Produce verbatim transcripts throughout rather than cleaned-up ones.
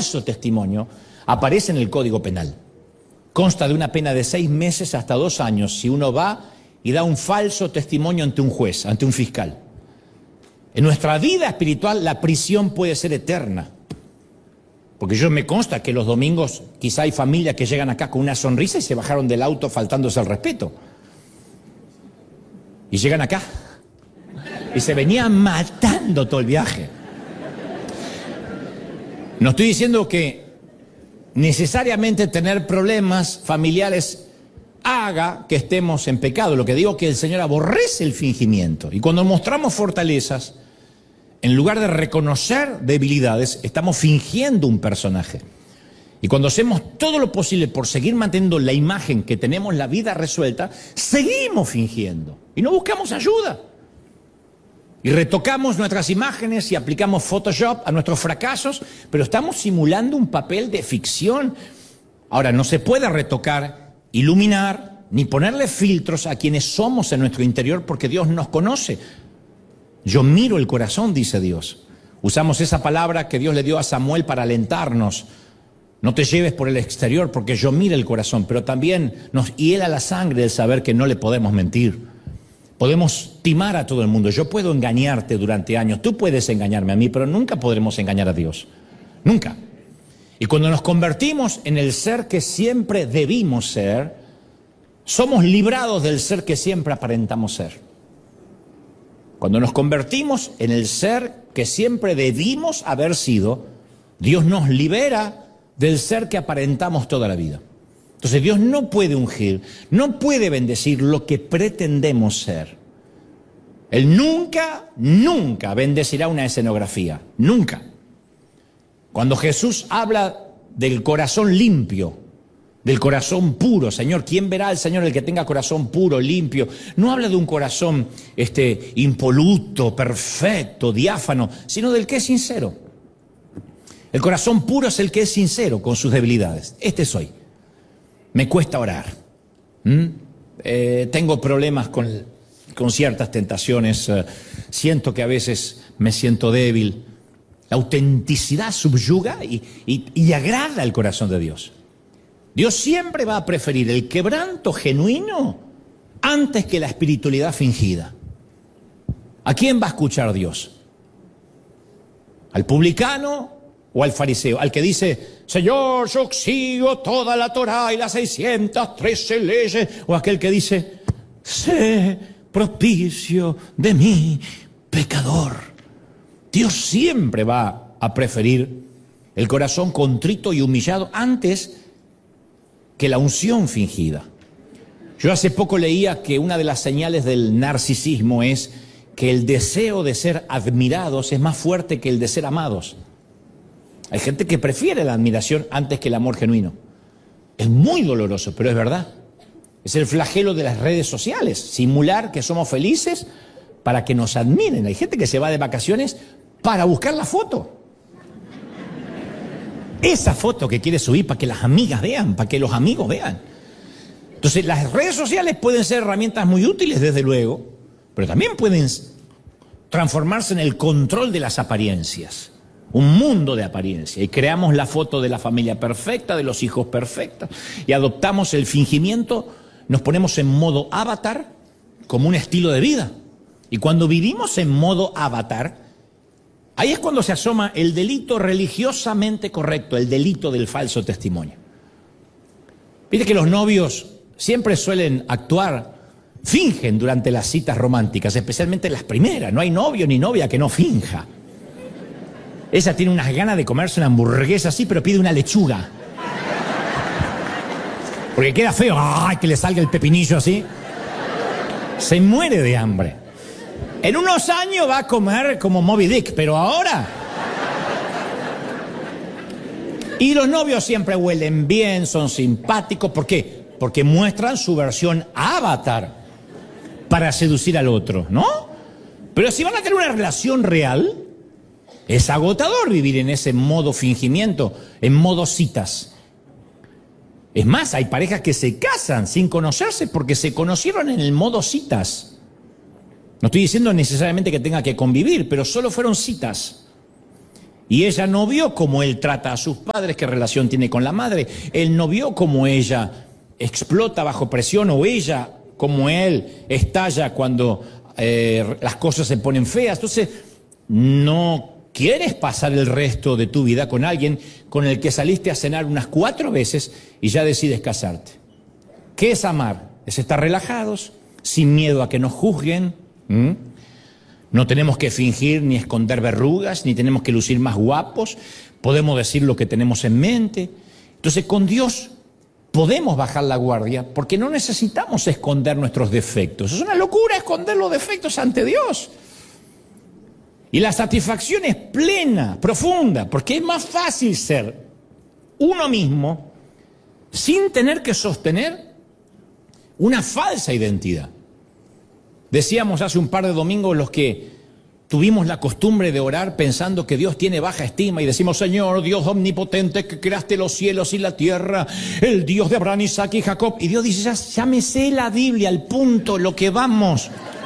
falso testimonio aparece en el Código Penal. Consta de una pena de seis meses hasta dos años si uno va y da un falso testimonio ante un juez, ante un fiscal. En nuestra vida espiritual la prisión puede ser eterna. Porque yo me consta que los domingos quizá hay familias que llegan acá con una sonrisa y se bajaron del auto faltándose el respeto. Y llegan acá y se venían matando todo el viaje. No estoy diciendo que necesariamente tener problemas familiares haga que estemos en pecado. Lo que digo es que el Señor aborrece el fingimiento. Y cuando mostramos fortalezas, en lugar de reconocer debilidades, estamos fingiendo un personaje. Y cuando hacemos todo lo posible por seguir manteniendo la imagen que tenemos la vida resuelta, seguimos fingiendo. Y no buscamos ayuda. Y retocamos nuestras imágenes y aplicamos Photoshop a nuestros fracasos, pero estamos simulando un papel de ficción. Ahora, no se puede retocar, iluminar, ni ponerle filtros a quienes somos en nuestro interior porque Dios nos conoce. Yo miro el corazón, dice Dios. Usamos esa palabra que Dios le dio a Samuel para alentarnos. No te lleves por el exterior porque yo miro el corazón, pero también nos hiela la sangre el saber que no le podemos mentir. Podemos timar a todo el mundo. Yo puedo engañarte durante años, tú puedes engañarme a mí, pero nunca podremos engañar a Dios. Nunca. Y cuando nos convertimos en el ser que siempre debimos ser, somos librados del ser que siempre aparentamos ser. Cuando nos convertimos en el ser que siempre debimos haber sido, Dios nos libera del ser que aparentamos toda la vida. Entonces Dios no puede ungir, no puede bendecir lo que pretendemos ser. Él nunca, nunca bendecirá una escenografía, nunca. Cuando Jesús habla del corazón limpio, del corazón puro, Señor, ¿quién verá al Señor el que tenga corazón puro, limpio? No habla de un corazón este, impoluto, perfecto, diáfano, sino del que es sincero. El corazón puro es el que es sincero con sus debilidades. Este soy. Me cuesta orar. ¿Mm? Eh, tengo problemas con, con ciertas tentaciones. Eh, siento que a veces me siento débil. La autenticidad subyuga y, y, y agrada al corazón de Dios. Dios siempre va a preferir el quebranto genuino antes que la espiritualidad fingida. ¿A quién va a escuchar Dios? ¿Al publicano o al fariseo? Al que dice, Señor, yo sigo toda la Torá y las seiscientas trece leyes. O aquel que dice, sé propicio de mí, pecador. Dios siempre va a preferir el corazón contrito y humillado antes que la unción fingida. Yo hace poco leía que una de las señales del narcisismo es que el deseo de ser admirados es más fuerte que el de ser amados. Hay gente que prefiere la admiración antes que el amor genuino. Es muy doloroso, pero es verdad. Es el flagelo de las redes sociales, simular que somos felices para que nos admiren. Hay gente que se va de vacaciones para buscar la foto. Esa foto que quiere subir para que las amigas vean, para que los amigos vean. Entonces, las redes sociales pueden ser herramientas muy útiles, desde luego, pero también pueden transformarse en el control de las apariencias. Un mundo de apariencia. Y creamos la foto de la familia perfecta, de los hijos perfectos, y adoptamos el fingimiento, nos ponemos en modo avatar como un estilo de vida. Y cuando vivimos en modo avatar, ahí es cuando se asoma el delito religiosamente correcto, el delito del falso testimonio. Viste que los novios siempre suelen actuar, fingen durante las citas románticas, especialmente las primeras. No hay novio ni novia que no finja. Ella tiene unas ganas de comerse una hamburguesa así, pero pide una lechuga. Porque queda feo, ¡ay!, que le salga el pepinillo así. Se muere de hambre. En unos años va a comer como Moby Dick, pero ahora... Y los novios siempre huelen bien, son simpáticos. ¿Por qué? Porque muestran su versión avatar para seducir al otro, ¿no? Pero si van a tener una relación real, es agotador vivir en ese modo fingimiento, en modo citas. Es más, hay parejas que se casan sin conocerse porque se conocieron en el modo citas. No estoy diciendo necesariamente que tenga que convivir, pero solo fueron citas. Y ella no vio cómo él trata a sus padres, qué relación tiene con la madre. Él no vio cómo ella explota bajo presión o ella, como él, estalla cuando eh, las cosas se ponen feas. Entonces, no quieres pasar el resto de tu vida con alguien con el que saliste a cenar unas cuatro veces y ya decides casarte. ¿Qué es amar? Es estar relajados, sin miedo a que nos juzguen. ¿Mm? No tenemos que fingir ni esconder verrugas, ni tenemos que lucir más guapos. Podemos decir lo que tenemos en mente. Entonces, con Dios podemos bajar la guardia porque no necesitamos esconder nuestros defectos. Es una locura esconder los defectos ante Dios. Y la satisfacción es plena, profunda, porque es más fácil ser uno mismo sin tener que sostener una falsa identidad. Decíamos hace un par de domingos los que tuvimos la costumbre de orar pensando que Dios tiene baja estima y decimos: Señor, Dios omnipotente que creaste los cielos y la tierra, el Dios de Abraham, Isaac y Jacob. Y Dios dice: ya, ya me sé la Biblia, al punto, lo que vamos.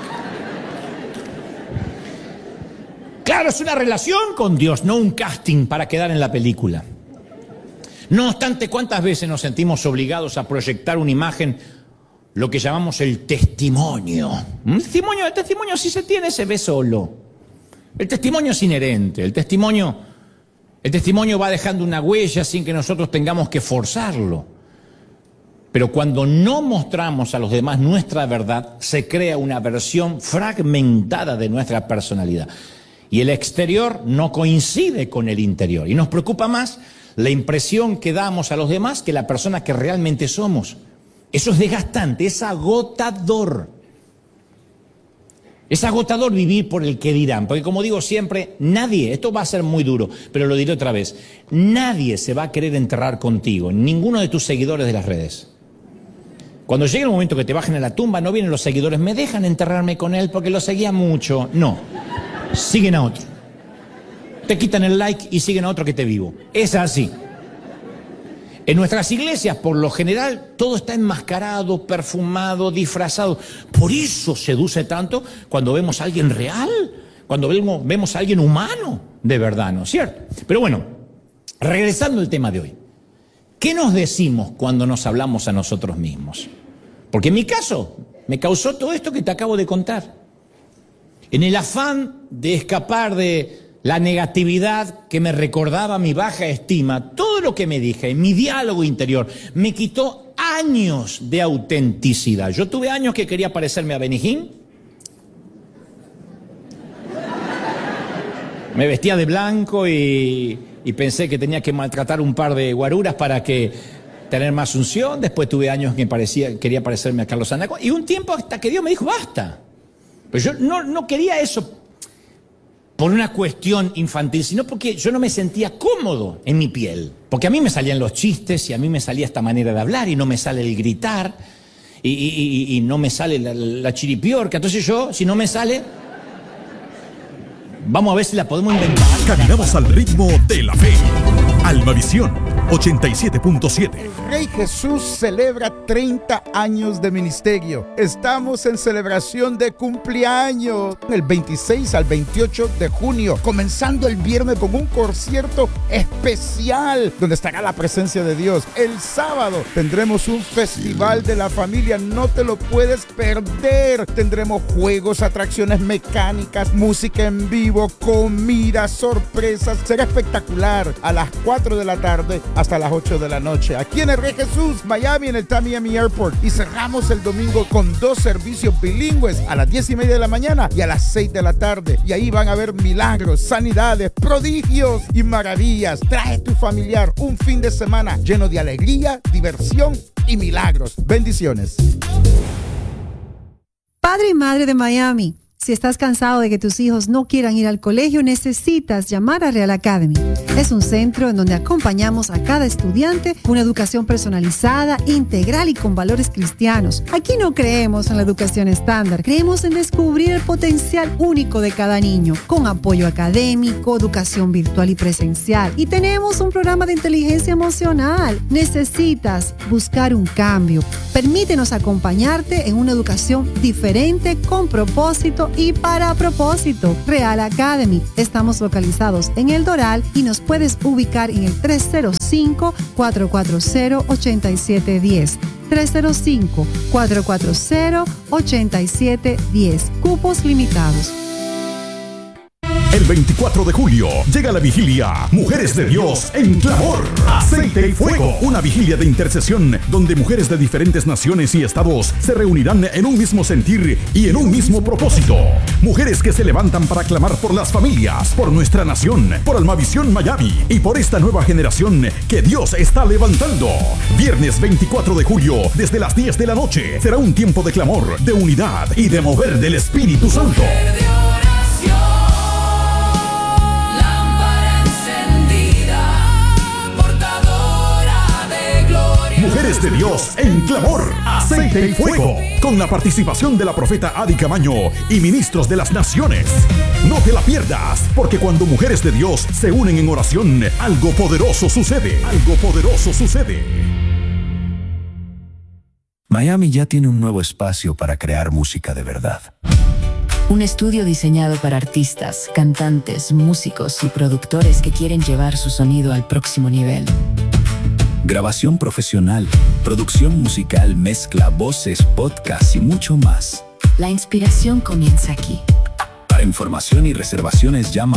Claro, es una relación con Dios, no un casting para quedar en la película. No obstante, ¿cuántas veces nos sentimos obligados a proyectar una imagen, lo que llamamos el testimonio? ¿El testimonio, el testimonio si se tiene, se ve solo. El testimonio es inherente, el testimonio, el testimonio va dejando una huella sin que nosotros tengamos que forzarlo. Pero cuando no mostramos a los demás nuestra verdad, se crea una versión fragmentada de nuestra personalidad. Y el exterior no coincide con el interior. Y nos preocupa más la impresión que damos a los demás que la persona que realmente somos. Eso es desgastante, es agotador. Es agotador vivir por el que dirán. Porque como digo siempre, nadie, esto va a ser muy duro, pero lo diré otra vez, nadie se va a querer enterrar contigo, ninguno de tus seguidores de las redes. Cuando llegue el momento que te bajen a la tumba, no vienen los seguidores, me dejan enterrarme con él porque lo seguía mucho. No. Siguen a otro. Te quitan el like y siguen a otro que te vivo. Es así. En nuestras iglesias, por lo general, todo está enmascarado, perfumado, disfrazado. Por eso seduce tanto cuando vemos a alguien real, cuando vemos, vemos a alguien humano, de verdad, ¿no es cierto? Pero bueno, regresando al tema de hoy. ¿Qué nos decimos cuando nos hablamos a nosotros mismos? Porque en mi caso, me causó todo esto que te acabo de contar. En el afán de escapar de la negatividad que me recordaba mi baja estima, todo lo que me dije en mi diálogo interior me quitó años de autenticidad. Yo tuve años que quería parecerme a Benny Hinn. Me vestía de blanco y, y pensé que tenía que maltratar un par de guaruras para que tener más unción. Después tuve años que parecía, quería parecerme a Carlos Anaco. Y un tiempo hasta que Dios me dijo, basta. Pero yo no, no quería eso por una cuestión infantil, sino porque yo no me sentía cómodo en mi piel. Porque a mí me salían los chistes y a mí me salía esta manera de hablar y no me sale el gritar y, y, y, y no me sale la, la chiripiorca. Entonces yo, si no me sale, vamos a ver si la podemos inventar. Caminamos al ritmo de la fe. Almavisión ochenta y siete punto siete. El Rey Jesús celebra treinta años de ministerio. Estamos en celebración de cumpleaños. El veintiséis al veintiocho de junio, comenzando el viernes con un concierto especial donde estará la presencia de Dios. El sábado tendremos un festival de la familia. No te lo puedes perder. Tendremos juegos, atracciones mecánicas, música en vivo, comida, sorpresas. Será espectacular. A las cuatro de la tarde hasta las ocho de la noche, aquí en el Rey Jesús, Miami, en el Miami Airport. Y cerramos el domingo con dos servicios bilingües a las diez y media de la mañana y a las seis de la tarde. Y ahí van a haber milagros, sanidades, prodigios y maravillas. Trae tu familiar un fin de semana lleno de alegría, diversión y milagros. Bendiciones. Padre y madre de Miami, si estás cansado de que tus hijos no quieran ir al colegio, necesitas llamar a Real Academy. Es un centro en donde acompañamos a cada estudiante con una educación personalizada, integral y con valores cristianos. Aquí no creemos en la educación estándar, creemos en descubrir el potencial único de cada niño, con apoyo académico, educación virtual y presencial. Y tenemos un programa de inteligencia emocional. Necesitas buscar un cambio. Permítenos acompañarte en una educación diferente, con propósito y para propósito. Real Academy. Estamos localizados en El Doral y nos puedes ubicar en el tres cero cinco, cuatro cuatro cero, ocho siete uno cero. tres cero cinco, cuatro cuatro cero, ocho siete uno cero. Cupos limitados. El veinticuatro de julio llega la vigilia Mujeres de Dios en Clamor, Aceite y Fuego. Una vigilia de intercesión donde mujeres de diferentes naciones y estados se reunirán en un mismo sentir y en un mismo propósito. Mujeres que se levantan para clamar por las familias, por nuestra nación, por Almavisión Miami y por esta nueva generación que Dios está levantando. Viernes veinticuatro de julio, desde las diez de la noche, será un tiempo de clamor, de unidad y de mover del Espíritu Santo. Mujeres de Dios en Clamor, Aceite y Fuego, con la participación de la profeta Adi Camaño y ministros de las naciones. No te la pierdas, porque cuando mujeres de Dios se unen en oración, algo poderoso sucede, algo poderoso sucede. Miami ya tiene un nuevo espacio para crear música de verdad. Un estudio diseñado para artistas, cantantes, músicos y productores que quieren llevar su sonido al próximo nivel. Grabación profesional, producción musical, mezcla, voces, podcast y mucho más. La inspiración comienza aquí. Para información y reservaciones llama